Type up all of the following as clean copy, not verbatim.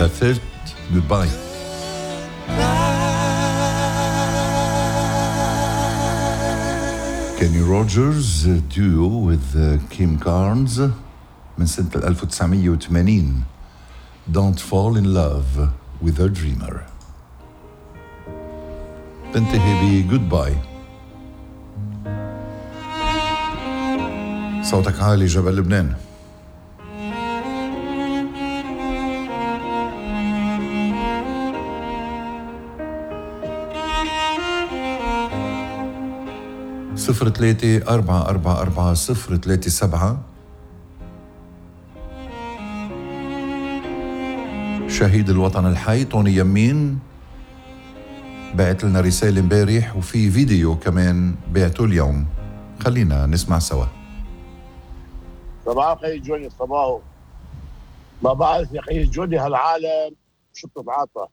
That's it. Goodbye. Kenny Rogers duo with Kim Carnes من سنة 1980. Don't fall in love with a dreamer. تنتهي بجودباي. صوتك عالي جبل لبنان. صفر 3-444-037. شهيد الوطن الحي طوني يمين بعت لنا رسالة امبارح وفي فيديو كمان بعته اليوم. خلينا نسمع سوا. صباح الخير جوني. صباحو. ما بعرف يا اخي جوني هالعالم شو بتتعاطى.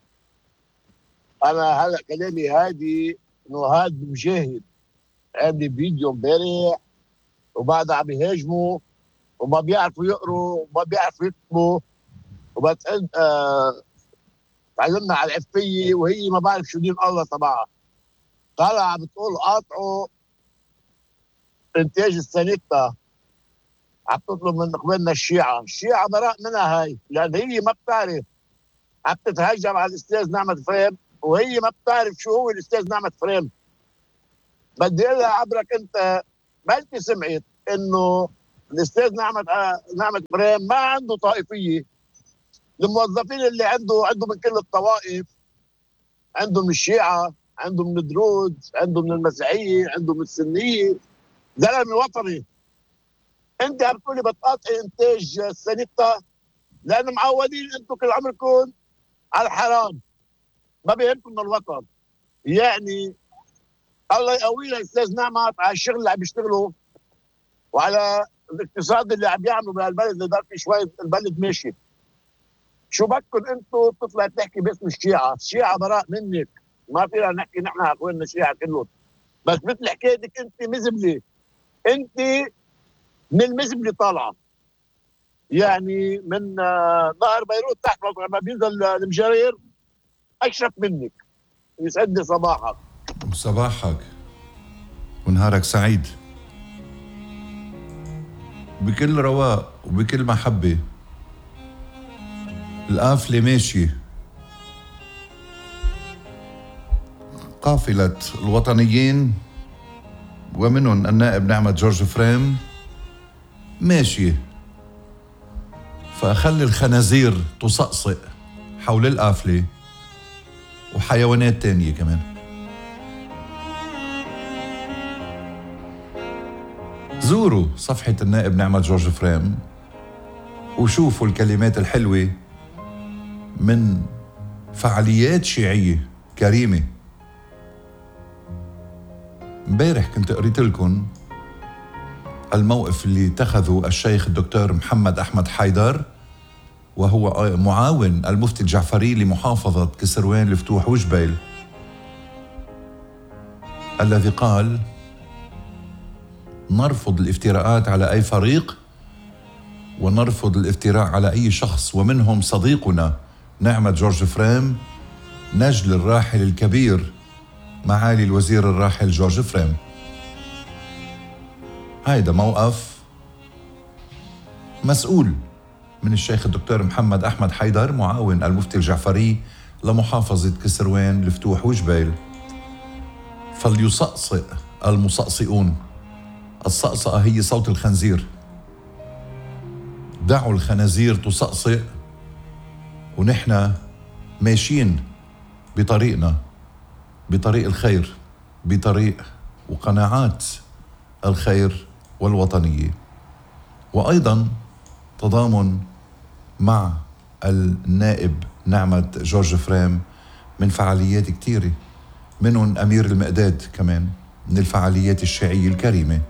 انا هلا كلامي هادي انه هاد مجاهد عامل فيديو امبارح وبعد عم يهاجموا وما بيعرفوا يقروا وما بيعرفوا يكتبوا وبتقول تعلمنا على العفيه وهي ما بعرف شو دين الله تبعها. طالعه بتقول قاطعوا انتاج السنيتا. عم تطلب من اخواننا الشيعه براء منها هاي لان هي ما بتعرف. عم تتهجم على الاستاذ نعمت فريم وهي ما بتعرف شو هو الاستاذ نعمت فريم. بدي اقول لها عبرك انت ما انت سمعت انه الاستاذ نعمت فريم ما عنده طائفيه. الموظفين اللي عنده من كل الطوائف. عنده من الشيعه، عنده من الدرود، عنده من المسيحيه، عنده من السنيه. زلمه وطني. انت عم تقولي بتقاطعي انتاج السنيتا لانه معودين انتم كل عمركم على الحرام. ما بيهمكم من الوطن. يعني الله يقوي لها استاذ نعمت على الشغل اللي عم يشتغلوا وعلى الاقتصاد اللي عم يعملوا بهالبلد اللي ضل في شوي البلد ماشي. شو بدكم انتم تطلع تحكي باسم الشيعه؟ الشيعه براء منك. ما فينا نحكي نحن اخواننا الشيعه كلهم. بس مثل حكايتك انت مزبله. انت من المزبله طالعه. يعني من نهر بيروت تحت لما بينزل المجرير اشرف منك. يسعد لي صباحك. صباحك ونهارك سعيد بكل رواق وبكل محبة. القافلة ماشية. قافلة الوطنيين ومنهم النائب نعمت جورج فريم ماشية. فخلي الخنازير تصقصق حول القافلة وحيوانات تانية كمان. زوروا صفحة النائب نعمت جورج فريم وشوفوا الكلمات الحلوة من فعاليات شيعية كريمة. امبارح كنت قريت لكم الموقف اللي اتخذه الشيخ الدكتور محمد أحمد حيدر وهو معاون المفتي الجعفري لمحافظة كسروان الفتوح وجبيل، الذي قال: نرفض الافتراءات على أي فريق ونرفض الافتراء على أي شخص ومنهم صديقنا نعمت جورج فريم نجل الراحل الكبير معالي الوزير الراحل جورج فريم. هيدا موقف مسؤول من الشيخ الدكتور محمد أحمد حيدر معاون المفتي الجعفري لمحافظة كسروان الفتوح وجبيل. فليصقصق المصقصقون. الصقصقة هي صوت الخنزير. دعوا الخنازير تصقصق ونحن ماشيين بطريقنا، بطريق الخير، بطريق وقناعات الخير والوطنية. وأيضا تضامن مع النائب نعمت جورج فريم من فعاليات كتيرة، منهم أمير المقداد كمان من الفعاليات الشيعية الكريمة.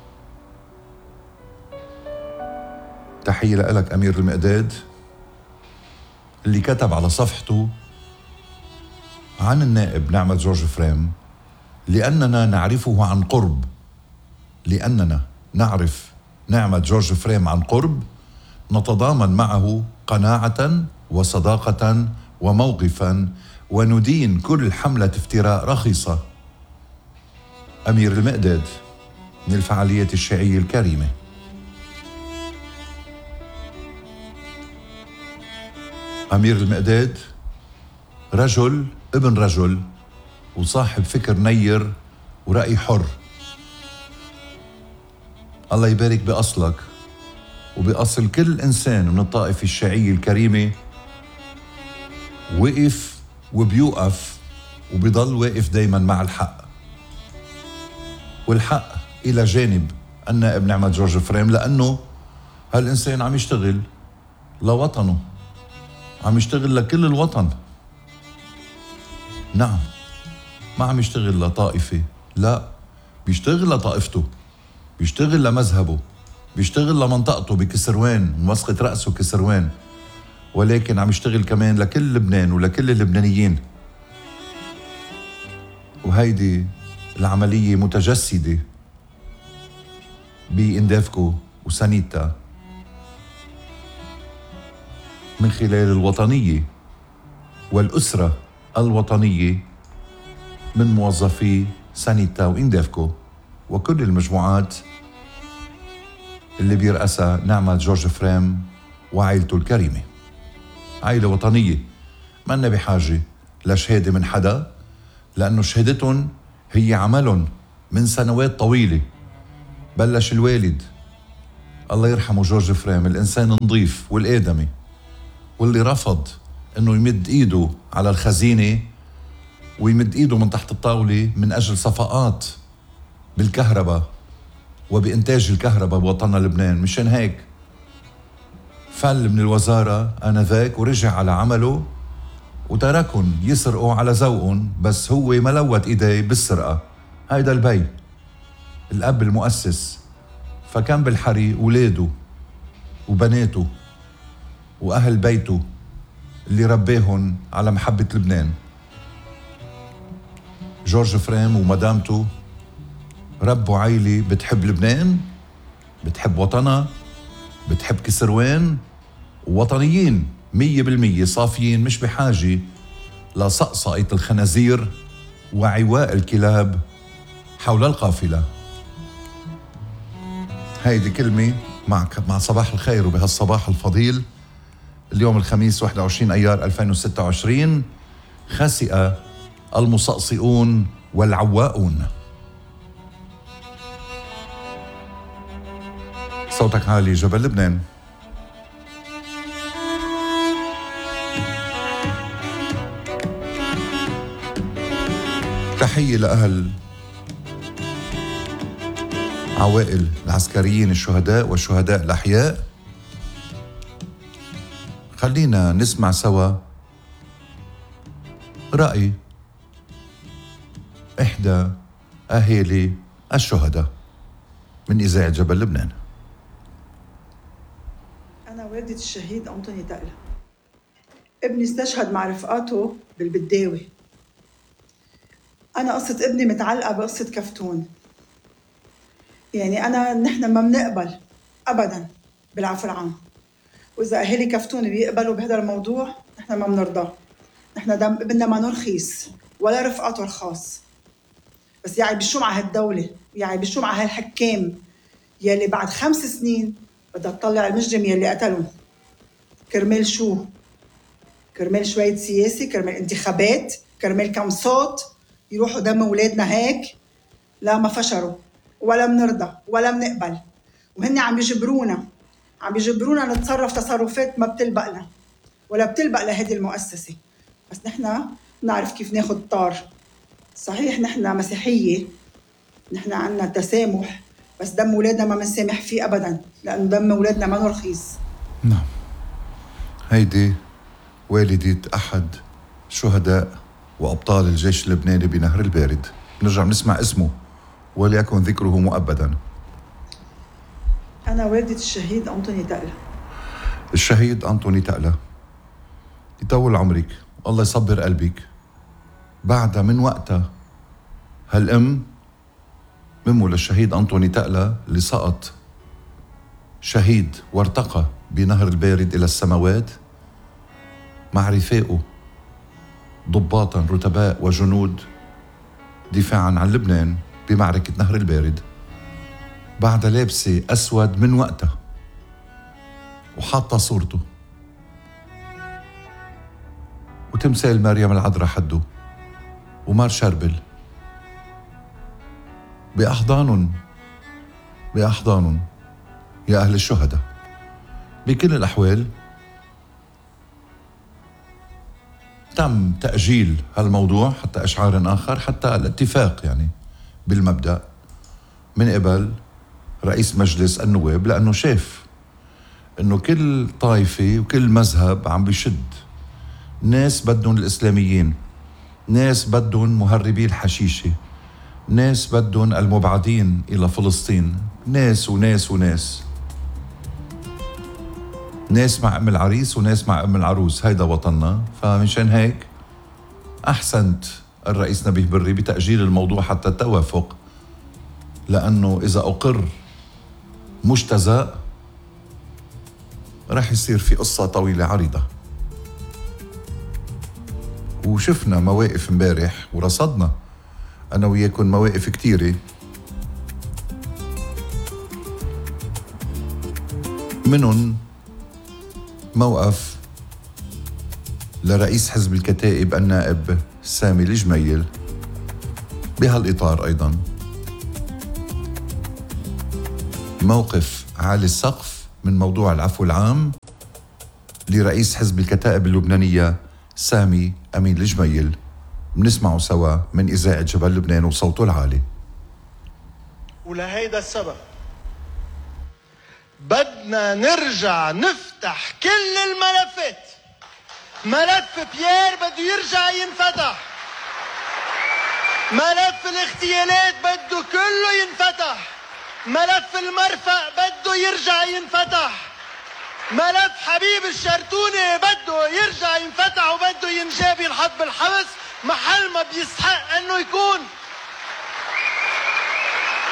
تحية لك أمير المقداد اللي كتب على صفحته عن النائب نعمت جورج فريم: لأننا نعرفه عن قرب، لأننا نعرف نعمت جورج فريم عن قرب، نتضامن معه قناعة وصداقة وموقفا، وندين كل حملة افتراء رخيصة. أمير المقداد من الفعاليات الشيعية الكريمة. أمير المقداد رجل ابن رجل وصاحب فكر نير ورأي حر. الله يبارك بأصلك وبأصل كل إنسان من الطائفة الشيعية الكريمة. وقف وبيوقف وبيضل واقف دايما مع الحق، والحق إلى جانب النائب نعمت جورج فريم، لأنه هالإنسان عم يشتغل لوطنه، عم يشتغل لكل الوطن. نعم، ما عم يشتغل لطائفة، لا، بيشتغل لطائفته، بيشتغل لمذهبه، بيشتغل لمنطقته بكسروان ومسقط رأسه كسروان، ولكن عم يشتغل كمان لكل لبنان ولكل اللبنانيين. وهيدي العملية متجسدة بإندافكو وسانيتا من خلال الوطنية والأسرة الوطنية من موظفي سانيتا وإندافكو وكل المجموعات اللي بيرأسها نعمت جورج فريم وعائلته الكريمة. عائلة وطنية ما لنا بحاجة لشهادة من حدا، لأنه شهادتهم هي عملهم من سنوات طويلة. بلش الوالد الله يرحمه جورج فريم، الإنسان نظيف والآدمي، واللي رفض أنه يمد إيده على الخزينة ويمد إيده من تحت الطاولة من أجل صفقات بالكهرباء وبإنتاج الكهرباء بوطننا لبنان. مشان هيك فل من الوزارة آنذاك ورجع على عمله وتركهم يسرقوا على ذوقهم، بس هو ملوت إيديه بالسرقة. هيدا البي الأب المؤسس، فكان بالحري أولاده وبناته وأهل بيته اللي ربيهم على محبة لبنان. جورج فريم ومدامته ربوا عائلة بتحب لبنان، بتحب وطنها، بتحب كسروان، ووطنيين 100% صافيين، مش بحاجة لصقصقة الخنازير وعواء الكلاب حول القافلة. هيدي كلمة مع صباح الخير. وبهالصباح الفضيل اليوم الخميس 21 أيار 2026 خسئ المصقصئون والعواؤون. صوتك عالي جبل لبنان. تحية لأهل عوائل العسكريين الشهداء والشهداء الأحياء. خلينا نسمع سوا رأي إحدى أهالي الشهداء من إذاعة جبل لبنان. أنا والدة الشهيد أنطوني تقلة. ابني استشهد مع رفقاته بالبداوي. أنا قصة ابني متعلقة بقصة كفتون. يعني نحن ما بنقبل أبداً بالعفو العام، وإذا أهالي كفتون بيقبلوا بهذا الموضوع نحن ما بنرضى. نحن ابننا ما نرخيص ولا رفقاته الخاص، بس يعني بشو مع هالدولة، يعني بشو مع هالحكام يلي بعد 5 سنين بدها تطلع المجرم يلي قتلهم. كرمال شو؟ كرمال شوية سياسي، كرمال انتخابات، كرمال كم صوت يروحوا دم أولادنا هيك؟ لا، ما فشروا ولا بنرضى ولا بنقبل. وهن عم يجبرونا نتصرف تصرفات ما بتلبق لنا ولا بتلبق لهذه المؤسسة. بس نحن نعرف كيف ناخد طار. صحيح نحن مسيحية، نحن عنا تسامح، بس دم أولادنا ما منسامح فيه أبداً، لأن دم أولادنا ما نرخيص. نعم، هيدي والدة أحد شهداء وأبطال الجيش اللبناني بنهر البارد. نرجع نسمع اسمه وليكن ذكره مؤبداً. أنا والدة الشهيد أنطوني تقلة. الشهيد أنطوني تقلة يطول عمرك والله يصبر قلبك. بعدها من وقتها هالأم ممو للشهيد أنطوني تقلة اللي سقط شهيد وارتقى بنهر البارد إلى السماوات، مع رفاقه ضباطا رتباء وجنود دفاعا عن لبنان بمعركة نهر البارد، بعدها لابسة أسود من وقتها وحاطة صورته وتمثال مريم العذراء حده ومار شربل بأحضان يا أهل الشهداء. بكل الأحوال تم تأجيل هالموضوع حتى إشعار آخر، حتى الاتفاق يعني بالمبدأ من قبل رئيس مجلس النواب، لأنه شاف أنه كل طائفة وكل مذهب عم بيشد. ناس بدهم الإسلاميين، ناس بدهم مهربي الحشيشة، ناس بدهم المبعدين إلى فلسطين، ناس وناس وناس، ناس مع أم العريس وناس مع أم العروس. هيدا وطننا. فمنشان هيك أحسنت الرئيس نبيه بري بتأجيل الموضوع حتى التوافق، لأنه إذا أقر مجتزأ رح يصير في قصة طويلة عريضة. وشفنا مواقف امبارح ورصدنا أنا وياكم مواقف كتيرة، منهم موقف لرئيس حزب الكتائب النائب سامي الجميل. بهالإطار أيضا موقف عالي السقف من موضوع العفو العام لرئيس حزب الكتائب اللبنانية سامي أمين الجميل. بنسمعه سوا من إذاعة جبل لبنان وصوته العالي. ولهيدا السبب بدنا نرجع نفتح كل الملفات. ملف بيير بده يرجع ينفتح، ملف الاغتيالات بده كله ينفتح، ملف المرفأ بده يرجع ينفتح، ملف حبيب الشرتوني بده يرجع ينفتح وبده ينجاب ينحط بالحبس محل ما بيستحق انه يكون.